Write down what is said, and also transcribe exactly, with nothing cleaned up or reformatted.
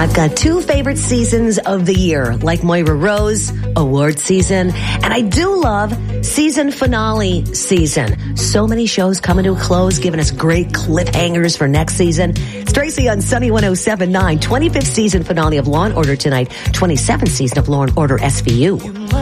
I've got two favorite seasons of the year, like Moira Rose, award season, and I do love season finale season. So many shows coming to a close, giving us great cliffhangers for next season. It's Tracy on Sunny one oh seven point nine. twenty-fifth season finale of Law and Order tonight. twenty-seventh season of Law and Order S V U.